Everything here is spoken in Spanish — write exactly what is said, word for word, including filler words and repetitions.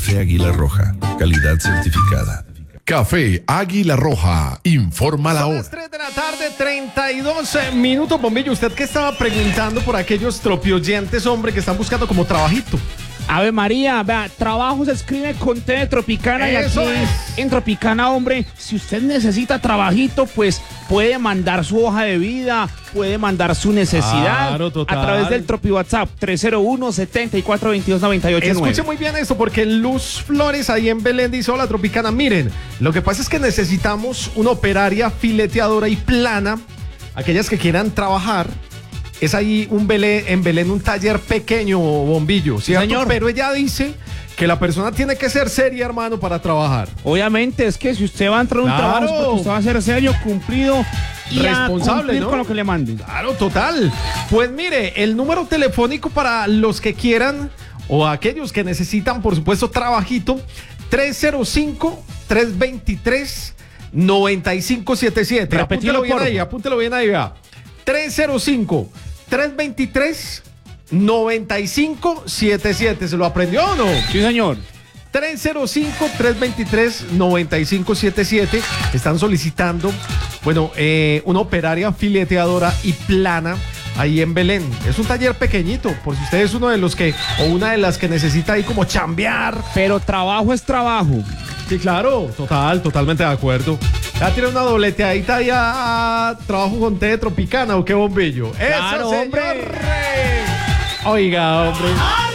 Café Águila Roja, calidad certificada. Café Águila Roja, informa la Son hora. las tres de la tarde, treinta y dos minutos, Bombillo. ¿Usted qué estaba preguntando por aquellos tropioyentes, hombre, que están buscando como trabajito? Ave María, vea, trabajo se escribe con T de Tropicana. Eso y aquí es. en Tropicana, hombre, si usted necesita trabajito, pues puede mandar su hoja de vida, puede mandar su necesidad Claro, total. a través del Tropi WhatsApp tres cero uno, setenta y cuatro, veintidós, noventa y ocho nueve. Escuche muy bien esto, porque Luz Flores ahí en Belén dice: hola Tropicana, miren, lo que pasa es que necesitamos una operaria fileteadora y plana, aquellas que quieran trabajar. Es ahí un Belén, en Belén un taller pequeño, Bombillo, ¿cierto? señor. Pero ella dice que la persona tiene que ser seria, hermano, para trabajar. Obviamente, es que si usted va a entrar a un Claro. trabajo, es porque usted va a ser serio, cumplido y a Responsable, cumplir ¿no? con lo que le manden. Claro, total. Pues mire, el número telefónico para los que quieran o aquellos que necesitan, por supuesto, trabajito, tres cero cinco, tres dos tres, nueve cinco siete siete. Repetilo, Apúntelo bien porfa. ahí, apúntelo bien ahí, vea. tres cero cinco, tres dos tres, nueve cinco siete siete. ¿Se lo aprendió o no? Sí, señor. tres cero cinco, tres dos tres, nueve cinco siete siete. Están solicitando, bueno, eh, una operaria fileteadora y plana ahí en Belén. Es un taller pequeñito, por si usted es uno de los que, o una de las que necesita ahí como chambear. Pero trabajo es trabajo. Sí, claro, total, totalmente de acuerdo. Ya tiene una dobleteadita ahí a, a trabajo con té de Tropicana, ¿o qué, Bombillo? Claro, ¡Eso, hombre. señor! Oiga, hombre.